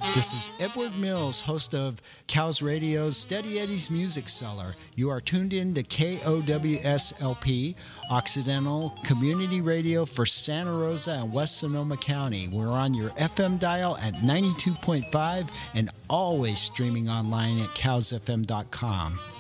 This is Edward Mills, host of Cows Radio's Steady Eddie's Music Cellar. You are tuned in to KOWSLP, Occidental Community Radio for Santa Rosa and West Sonoma County. We're on your FM dial at 92.5 and always streaming online at cowsfm.com.